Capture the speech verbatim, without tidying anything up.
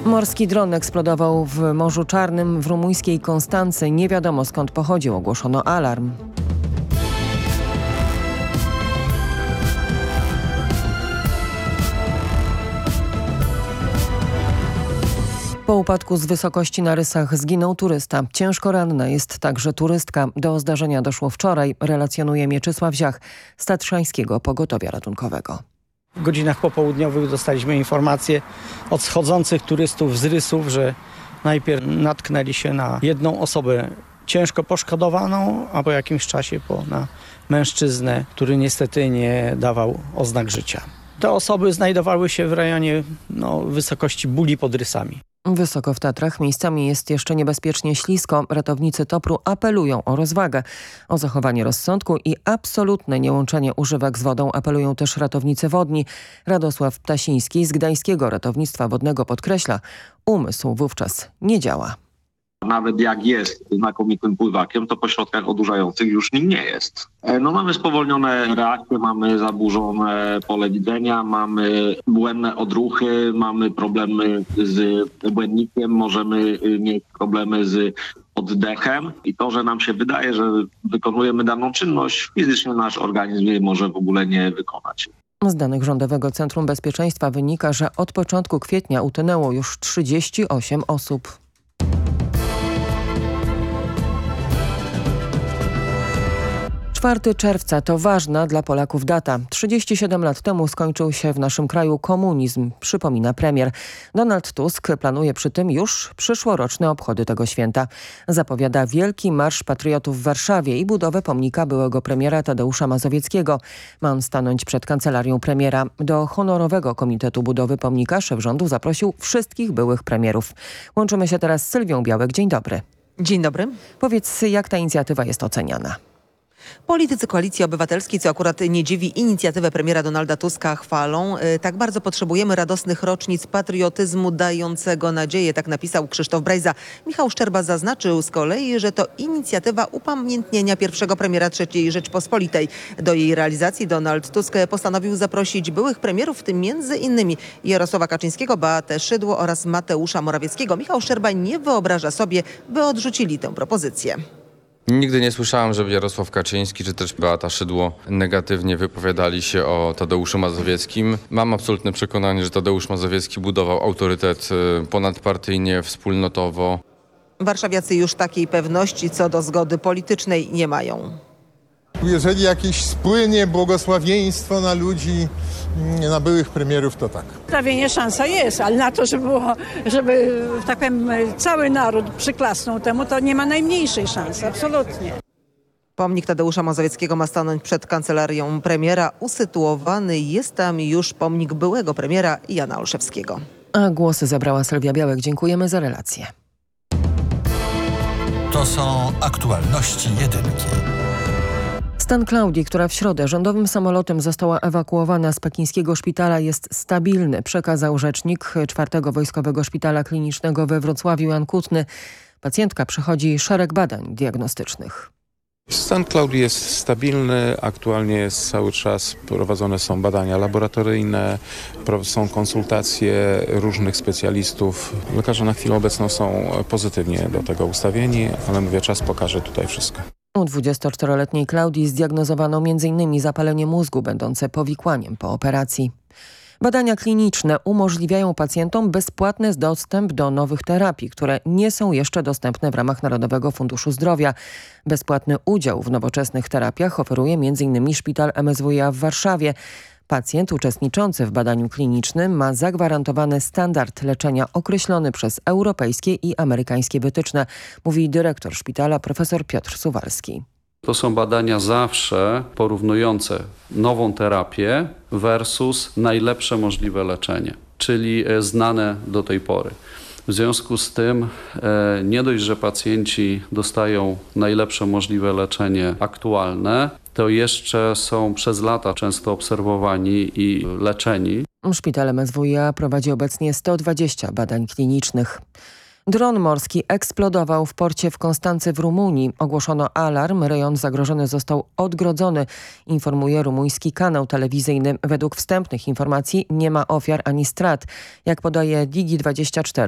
Morski dron eksplodował w Morzu Czarnym w rumuńskiej Konstancy. Nie wiadomo skąd pochodził. Ogłoszono alarm. Po upadku z wysokości na Rysach zginął turysta. Ciężko ranna jest także turystka. Do zdarzenia doszło wczoraj, relacjonuje Mieczysław Ziach z Tatrzańskiego Pogotowia Ratunkowego. W godzinach popołudniowych dostaliśmy informację od schodzących turystów z Rysów, że najpierw natknęli się na jedną osobę ciężko poszkodowaną, a po jakimś czasie po, na mężczyznę, który niestety nie dawał oznak życia. Te osoby znajdowały się w rejonie no, wysokości Buli pod Rysami. Wysoko w Tatrach miejscami jest jeszcze niebezpiecznie ślisko. Ratownicy Topru apelują o rozwagę, o zachowanie rozsądku i absolutne niełączenie używek z wodą. Apelują też ratownicy wodni. Radosław Ptasiński z Gdańskiego Ratownictwa Wodnego podkreśla, umysł wówczas nie działa. Nawet jak jest znakomitym pływakiem, to po środkach odurzających już nim nie jest. No mamy spowolnione reakcje, mamy zaburzone pole widzenia, mamy błędne odruchy, mamy problemy z błędnikiem, możemy mieć problemy z oddechem i to, że nam się wydaje, że wykonujemy daną czynność, fizycznie nasz organizm jej może w ogóle nie wykonać. Z danych Rządowego Centrum Bezpieczeństwa wynika, że od początku kwietnia utonęło już trzydzieści osiem osób. czwartego czerwca to ważna dla Polaków data. trzydzieści siedem lat temu skończył się w naszym kraju komunizm, przypomina premier. Donald Tusk planuje przy tym już przyszłoroczne obchody tego święta. Zapowiada Wielki Marsz Patriotów w Warszawie i budowę pomnika byłego premiera Tadeusza Mazowieckiego. Ma on stanąć przed kancelarią premiera. Do honorowego komitetu budowy pomnika szef rządu zaprosił wszystkich byłych premierów. Łączymy się teraz z Sylwią Białek. Dzień dobry. Dzień dobry. Powiedz, jak ta inicjatywa jest oceniana? Politycy Koalicji Obywatelskiej, co akurat nie dziwi, inicjatywę premiera Donalda Tuska chwalą. Tak bardzo potrzebujemy radosnych rocznic patriotyzmu dającego nadzieję, tak napisał Krzysztof Brejza. Michał Szczerba zaznaczył z kolei, że to inicjatywa upamiętnienia pierwszego premiera trzeciej Rzeczpospolitej. Do jej realizacji Donald Tusk postanowił zaprosić byłych premierów, w tym między innymi Jarosława Kaczyńskiego, Beatę Szydło oraz Mateusza Morawieckiego. Michał Szczerba nie wyobraża sobie, by odrzucili tę propozycję. Nigdy nie słyszałem, żeby Jarosław Kaczyński czy też Beata Szydło negatywnie wypowiadali się o Tadeuszu Mazowieckim. Mam absolutne przekonanie, że Tadeusz Mazowiecki budował autorytet ponadpartyjnie, wspólnotowo. Warszawiacy już takiej pewności co do zgody politycznej nie mają. Jeżeli jakieś spłynie błogosławieństwo na ludzi, na byłych premierów, to tak. Prawie szansa jest, ale na to, żeby, było, żeby tak powiem, cały naród przyklasnął temu, to nie ma najmniejszej szansy, absolutnie. Pomnik Tadeusza Mazowieckiego ma stanąć przed kancelarią premiera. Usytuowany jest tam już pomnik byłego premiera Jana Olszewskiego. A głosy zabrała Sylwia Białek. Dziękujemy za relację. To są aktualności jedynki. Stan Klaudii, która w środę rządowym samolotem została ewakuowana z pekińskiego szpitala, jest stabilny, przekazał rzecznik czwartego Wojskowego Szpitala Klinicznego we Wrocławiu Jan Kutny. Pacjentka przechodzi szereg badań diagnostycznych. Stan Klaudii jest stabilny, aktualnie jest cały czas prowadzone są badania laboratoryjne, są konsultacje różnych specjalistów. Lekarze na chwilę obecną są pozytywnie do tego ustawieni, ale mówię, czas pokaże tutaj wszystko. U dwudziestoczteroletniej Klaudii zdiagnozowano między innymi zapalenie mózgu będące powikłaniem po operacji. Badania kliniczne umożliwiają pacjentom bezpłatny dostęp do nowych terapii, które nie są jeszcze dostępne w ramach Narodowego Funduszu Zdrowia. Bezpłatny udział w nowoczesnych terapiach oferuje między innymi szpital M S W iA w Warszawie. Pacjent uczestniczący w badaniu klinicznym ma zagwarantowany standard leczenia określony przez europejskie i amerykańskie wytyczne, mówi dyrektor szpitala profesor Piotr Suwalski. To są badania zawsze porównujące nową terapię versus najlepsze możliwe leczenie, czyli znane do tej pory. W związku z tym e, nie dość, że pacjenci dostają najlepsze możliwe leczenie aktualne, to jeszcze są przez lata często obserwowani i leczeni. Szpital M S W iA prowadzi obecnie sto dwadzieścia badań klinicznych. Dron morski eksplodował w porcie w Konstancy w Rumunii. Ogłoszono alarm, rejon zagrożony został odgrodzony, informuje rumuński kanał telewizyjny. Według wstępnych informacji nie ma ofiar ani strat. Jak podaje Digi dwadzieścia cztery,